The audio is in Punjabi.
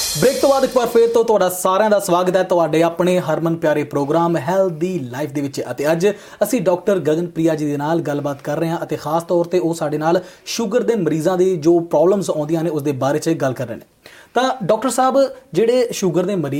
ब्रेक तो बाद एक बार फिर तो तुहाडा सारिਆਂ ਦਾ ਸਵਾਗਤ है तुहाडे अपने हरमन प्यारे प्रोग्राम हैल्दी लाइफ ਦੇ ਵਿੱਚ ਅਤੇ ਅੱਜ ਅਸੀਂ ਡਾਕਟਰ ਗਗਨਪ੍ਰਿਆ ਜੀ ਦੇ ਨਾਲ ਗੱਲਬਾਤ ਕਰ ਰਹੇ ਹਾਂ ਅਤੇ ਖਾਸ ਤੌਰ ਤੇ ਉਹ ਸਾਡੇ ਨਾਲ ਸ਼ੂਗਰ ਦੇ ਮਰੀਜ਼ਾਂ ਦੀ ਜੋ ਪ੍ਰੋਬਲਮਸ ਆਉਂਦੀਆਂ ਨੇ ਉਸ ਦੇ ਬਾਰੇ 'ਚ ਗੱਲ ਕਰ ਰਹੇ ਨੇ। ਤਾਂ ਡਾਕਟਰ ਸਾਹਿਬ ਜਿਹੜੇ ਸ਼ੂਗਰ ਦੇ ਮਰੀਜ਼